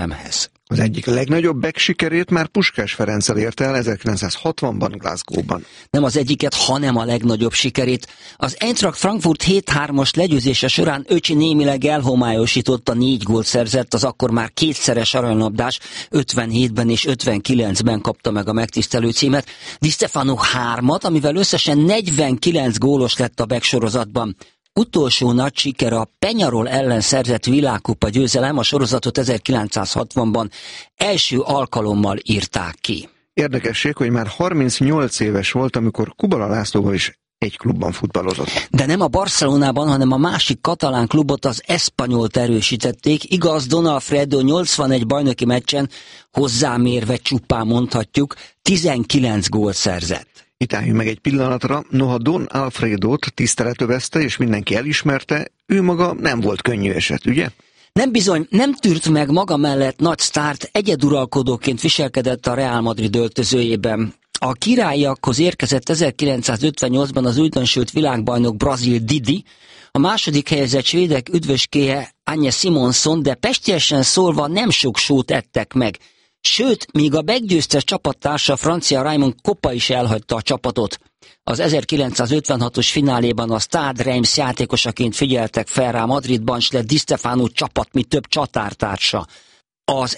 győzelemhez. Az egyik legnagyobb back sikerét már Puskás Ferenccel érte el 1960-ban Glasgow-ban. Nem az egyiket, hanem a legnagyobb sikerét. Az Eintracht Frankfurt 7-3-as legyőzése során Öcsi némileg elhomályosította, 4 gólt szerzett, az akkor már kétszeres aranylabdás, 57-ben és 59-ben kapta meg a megtisztelő címet. Di Stefano 3-at, amivel összesen 49 gólos lett a back sorozatban. Utolsó nagy siker a Peñarol ellen szerzett világkupa győzelem, a sorozatot 1960-ban első alkalommal írták ki. Érdekesség, hogy már 38 éves volt, amikor Kubala Lászlóval is egy klubban futballozott. De nem a Barcelonában, hanem a másik katalán klubot, az Espanyolt erősítették. Igaz, Don Alfredo 81 bajnoki meccsen, hozzámérve csupán mondhatjuk, 19 gólt szerzett. Itt álljunk meg egy pillanatra, noha Don Alfredót tisztelet övezte, és mindenki elismerte, ő maga nem volt könnyű eset, ugye? Nem bizony, nem tűrt meg maga mellett nagy sztárt, egyeduralkodóként viselkedett a Real Madrid öltözőjében. A királyiakhoz érkezett 1958-ban az újdonsült világbajnok brazil Didi, a második helyezett svédek üdvöskéje Anja Simonson, de pestiesen szólva nem sok sót ettek meg. Sőt, míg a meggyőztes csapattársa, francia Raymond Kopa is elhagyta a csapatot. Az 1956-os fináléban a Stade Reims játékosaként figyeltek fel rá Madridban, s lett Di Stefano csapat, mi több csatártársa. Az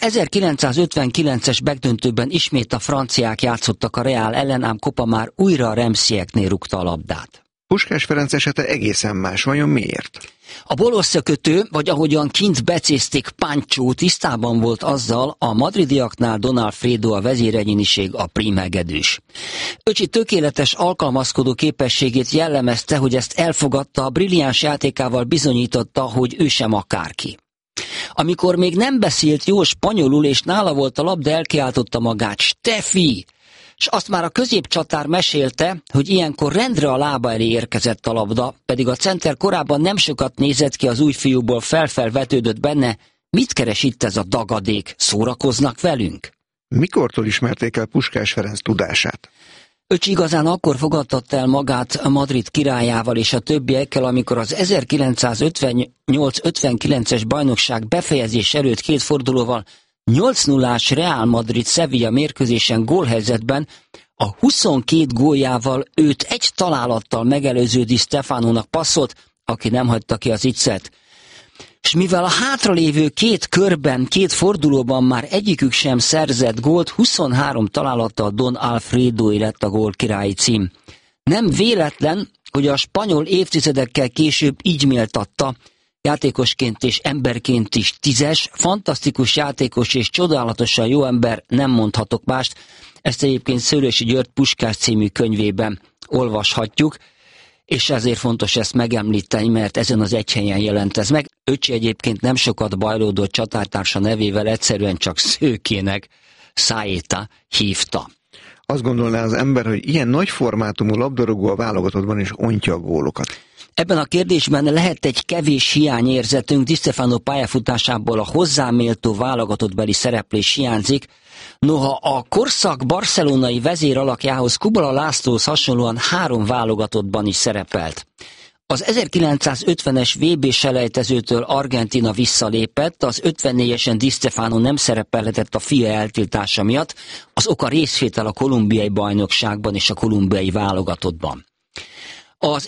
1959-es megdöntőben ismét a franciák játszottak a Real ellen, ám Kopa már újra a Remsieknél rúgta a labdát. Puskás Ferenc esete egészen más, vajon miért? A bolosszakötő, vagy ahogyan kint becézték, Pancho tisztában volt azzal, a madridiaknál Don Alfredo a vezéregyéniség, a prímhegedűs. Öcsi tökéletes alkalmazkodó képességét jellemezte, hogy ezt elfogadta, a brilliáns játékával bizonyította, hogy ő sem akárki. Amikor még nem beszélt jól spanyolul, és nála volt a labda, elkiáltotta magát: Steffi! És azt már a középcsatár mesélte, hogy ilyenkor rendre a lába elé érkezett a labda, pedig a center korábban nem sokat nézett ki az új fiúból, vetődött benne: mit keres itt ez a dagadék, szórakoznak velünk? Mikortól ismerték el Puskás Ferenc tudását? Öcsi igazán akkor fogadtatta el magát a Madrid királyával és a többiekkel, amikor az 1958-59-es bajnokság befejezés előtt 2 fordulóval 8-0-ás Real Madrid Sevilla mérkőzésen gólhelyzetben a 22 góljával őt egy találattal megelőző Di Stefanónak passzolt, aki nem hagyta ki az iccet. És mivel a hátralévő 2 körben, 2 fordulóban már egyikük sem szerzett gólt, 23 találattal Don Alfredo lett a gólkirályi cím. Nem véletlen, hogy a spanyol évtizedekkel később így méltatta: játékosként és emberként is 10-es, fantasztikus játékos és csodálatosan jó ember, nem mondhatok mást. Ezt egyébként Szőlősi György Puskás című könyvében olvashatjuk, és ezért fontos ezt megemlíteni, mert ezen az egy helyen jelent ez meg. Öcsi egyébként nem sokat bajlódott csatártársa nevével, egyszerűen csak Szőkének, Saeta hívta. Azt gondolná az ember, hogy ilyen nagy formátumú labdarúgó a válogatottban is ontja a gólokat. Ebben a kérdésben lehet egy kevés hiányérzetünk, Di Stefano pályafutásából a hozzáméltó válogatottbeli szereplés hiányzik. Noha a korszak barcelonai vezéralakjához, Kubala Lászlóhoz hasonlóan 3 válogatottban is szerepelt. Az 1950-es VB-selejtezőtől Argentína visszalépett, az 54-esen Di Stefano nem szerepelhetett a FIA eltiltása miatt, az oka részvétel a kolumbiai bajnokságban és a kolumbiai válogatottban. Az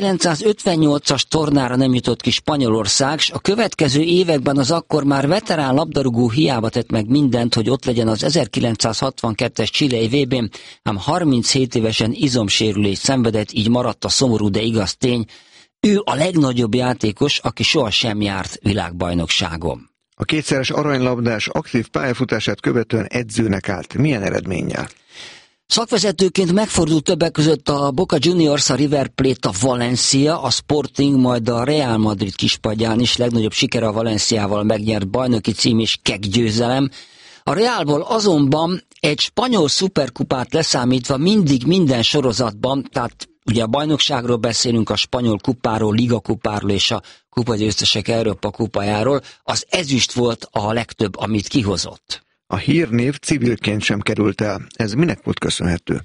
1958-as tornára nem jutott ki Spanyolország, s a következő években az akkor már veterán labdarúgó hiába tett meg mindent, hogy ott legyen az 1962-es chilei VB-n, ám 37 évesen izomsérülést szenvedett, így maradt a szomorú, de igaz tény: ő a legnagyobb játékos, aki sohasem járt világbajnokságon. A 2-szeres aranylabdás aktív pályafutását követően edzőnek állt. Milyen eredménnyel? Szakvezetőként megfordult többek között a Boca Juniors, a River Plate, a Valencia, a Sporting, majd a Real Madrid kispadján is. Legnagyobb sikere a Valenciával megnyert bajnoki cím és keggyőzelem. A Realból azonban egy spanyol szuperkupát leszámítva mindig minden sorozatban, tehát ugye a bajnokságról beszélünk, a spanyol kupáról, ligakupáról és a kupagyőztesek Európa kupájáról, az ezüst volt a legtöbb, amit kihozott. A hírnév civilként sem került el. Ez minek volt köszönhető?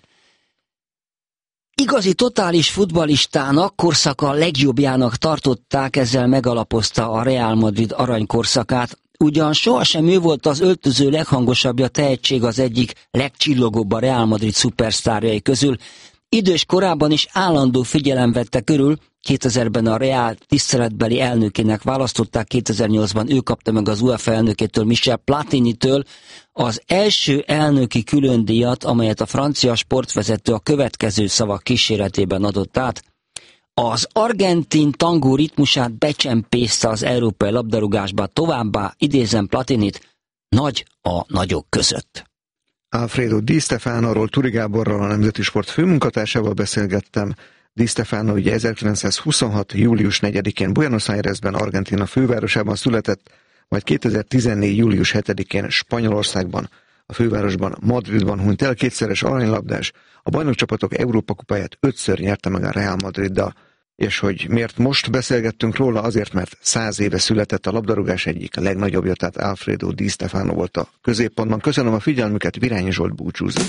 Igazi totális futballistának, korszaka legjobbjának tartották, ezzel megalapozta a Real Madrid aranykorszakát. Ugyan sohasem ő volt az öltöző leghangosabbja, tehetség az egyik legcsillogóbb a Real Madrid szupersztárjai közül. Idős korában is állandó figyelem vette körül, 2000-ben a Real tiszteletbeli elnökének választották, 2008-ban ő kapta meg az UEFA elnökétől, Michel Platinitől az első elnöki különdíjat, amelyet a francia sportvezető a következő szavak kíséretében adott át. Az argentin tangó ritmusát becsempészte az európai labdarúgásba, továbbá idézem Platinit, nagy a nagyok között. Alfredo Di Stefanoról Turi Gáborral, a Nemzeti Sport főmunkatársával beszélgettem. Di Stefano ugye 1926. július 4-én Buenos Airesben, Argentína fővárosában született, majd 2014. július 7-én Spanyolországban, a fővárosban, Madridban hunyt el, kétszeres aranylabdás, a bajnokcsapatok Európa kupáját 5-ször nyerte meg a Real Madriddal. És hogy miért most beszélgettünk róla, azért, mert 100 éve született a labdarúgás egyik legnagyobbja, tehát Alfredo Di Stefano volt a középpontban. Köszönöm a figyelmüket, Virányi Zsolt búcsúzik.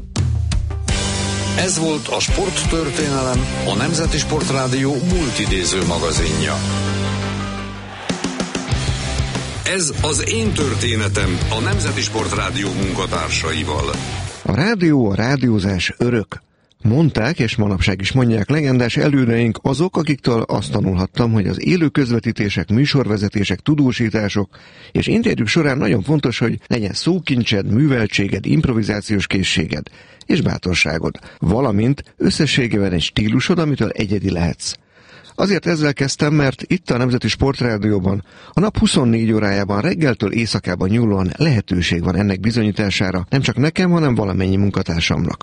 Ez volt a Sporttörténelem, a Nemzeti Sportrádió multidéző magazinja. Ez az én történetem a Nemzeti Sportrádió munkatársaival. A rádió, a rádiózás örök. Mondták, és manapság is mondják legendás elődeink azok, akiktől azt tanulhattam, hogy az élő közvetítések, műsorvezetések, tudósítások és interjúk során nagyon fontos, hogy legyen szókincsed, műveltséged, improvizációs készséged és bátorságod, valamint összességében egy stílusod, amitől egyedi lehetsz. Azért ezzel kezdtem, mert itt a Nemzeti Sportrádióban a nap 24 órájában reggeltől éjszakában nyúlóan lehetőség van ennek bizonyítására, nem csak nekem, hanem valamennyi munkatársamnak.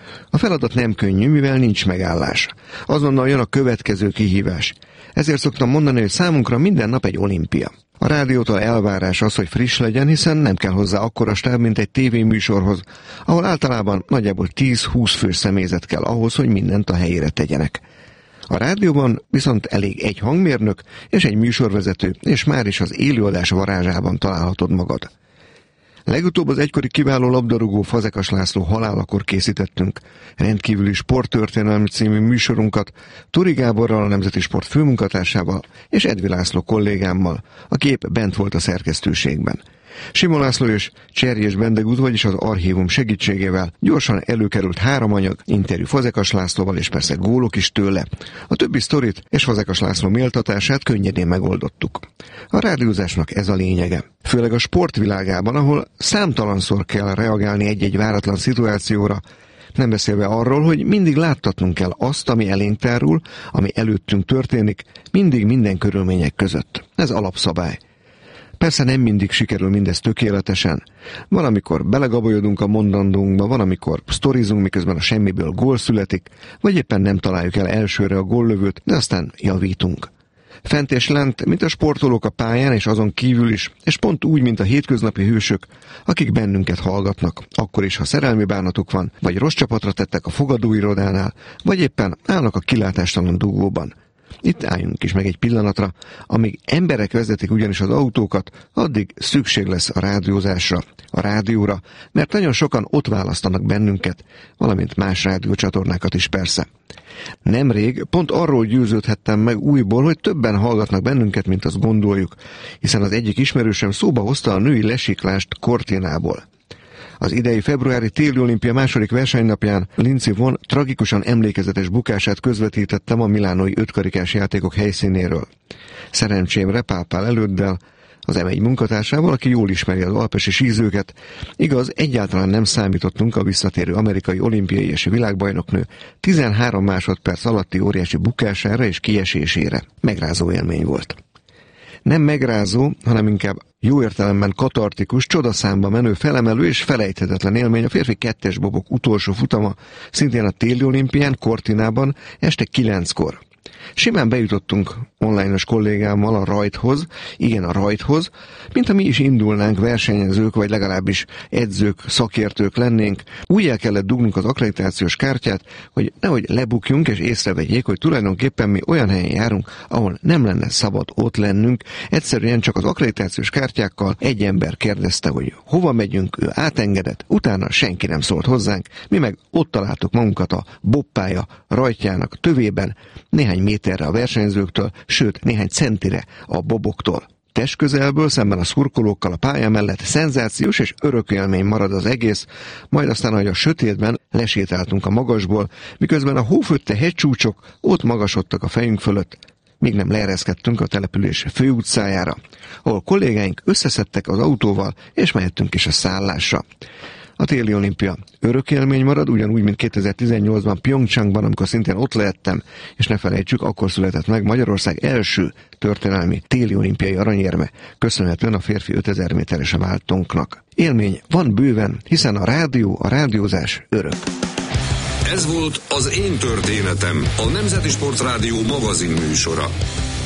A feladat nem könnyű, mivel nincs megállás. Azonnal jön a következő kihívás. Ezért szoktam mondani, hogy számunkra minden nap egy olimpia. A rádiótól elvárás az, hogy friss legyen, hiszen nem kell hozzá akkora stáb, mint egy tévéműsorhoz, ahol általában nagyjából 10-20 fős személyzet kell ahhoz, hogy mindent a helyére tegyenek. A rádióban viszont elég egy hangmérnök és egy műsorvezető, és már is az élőadás varázsában találhatod magad. Legutóbb az egykori kiváló labdarúgó Fazekas László halálakor készítettünk rendkívüli Sporttörténelmi című műsorunkat Turi Gáborral, a Nemzeti Sport főmunkatársával és Edvi László kollégámmal, aki épp bent volt a szerkesztőségben. Simon László és Cserjés Bendegúz, vagyis az archívum segítségével gyorsan előkerült 3 anyag, interjú Fazekas Lászlóval és persze gólok is tőle. A többi sztorit és Fazekas László méltatását könnyedén megoldottuk. A rádiózásnak ez a lényege. Főleg a sportvilágában, ahol számtalanszor kell reagálni egy-egy váratlan szituációra, nem beszélve arról, hogy mindig láttatnunk kell azt, ami elénk tárul, ami előttünk történik, mindig minden körülmények között. Ez alapszabály. Persze nem mindig sikerül mindez tökéletesen. Van, amikor belegabolyodunk a mondandónkba, van, amikor sztorizunk, miközben a semmiből gól születik, vagy éppen nem találjuk el elsőre a góllövőt, de aztán javítunk. Fent és lent, mint a sportolók a pályán és azon kívül is, és pont úgy, mint a hétköznapi hősök, akik bennünket hallgatnak, akkor is, ha szerelmi bánatuk van, vagy rossz csapatra tettek a fogadóirodánál, vagy éppen állnak a kilátástalan dugóban. Itt álljunk is meg egy pillanatra, amíg emberek vezetik ugyanis az autókat, addig szükség lesz a rádiózásra, a rádióra, mert nagyon sokan ott választanak bennünket, valamint más rádiócsatornákat is persze. Nemrég pont arról győződhettem meg újból, hogy többen hallgatnak bennünket, mint azt gondoljuk, hiszen az egyik ismerősöm szóba hozta a női lesiklást Cortinából. Az idei februári téli olimpia második versenynapján Lindsey Vonn tragikusan emlékezetes bukását közvetítettem a milánói ötkarikás játékok helyszínéről. Szerencsémre Pál előddel, az M1 munkatársával, aki jól ismeri az alpesi sízőket, igaz, egyáltalán nem számítottunk a visszatérő amerikai olimpiai és világbajnoknő 13 másodperc alatti óriási bukására és kiesésére. Megrázó élmény volt. Nem megrázó, hanem inkább jó értelemben katartikus, csodaszámba menő, felemelő és felejthetetlen élmény a férfi 2-es bobok utolsó futama, szintén a téli olimpián, Cortinában, este 9-kor. Simán bejutottunk online-os kollégámmal a rajthoz, mint ha mi is indulnánk versenyzők, vagy legalábbis edzők, szakértők lennénk. Úgy el kellett dugnunk az akkreditációs kártyát, hogy nehogy lebukjunk és észrevegyék, hogy tulajdonképpen mi olyan helyen járunk, ahol nem lenne szabad ott lennünk. Egyszerűen csak az akkreditációs kártyákkal egy ember kérdezte, hogy hova megyünk, ő átengedett, utána senki nem szólt hozzánk, mi meg ott találtuk magunkat a bobpálya rajtjának tövében, néhány méterre a versenyzőktől, sőt néhány centire a boboktól. testközelből, szemben a szurkolókkal a pálya mellett szenzációs és örök élmény marad az egész, majd aztán, ahogy a sötétben lesétáltunk a magasból, miközben a hófötte hegycsúcsok ott magasodtak a fejünk fölött, még nem leereszkedtünk a település főutcájára, ahol kollégáink összeszedtek az autóval, és mehettünk is a szállásra. A téli olimpia örök élmény marad, ugyanúgy, mint 2018-ban Pyeongchangban, amikor szintén ott lehettem, és ne felejtsük, akkor született meg Magyarország első történelmi téli olimpiai aranyérme, köszönhetően a férfi 5000 méteres váltónknak. Élmény van bőven, hiszen a rádió, a rádiózás örök. Ez volt az Én történetem, a Nemzeti Sportrádió magazin műsora.